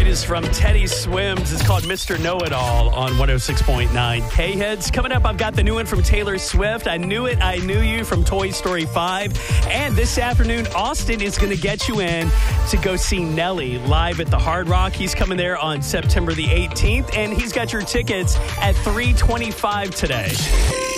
is from Teddy Swims. It's called Mr. Know-It-All on 106.9 K-Heads. Coming up, I've got the new one from Taylor Swift. I Knew It, I Knew You from Toy Story 5. And this afternoon, Austin is going to get you in to go see Nelly live at the Hard Rock. He's coming there on September the 18th, and he's got your tickets at $325 today.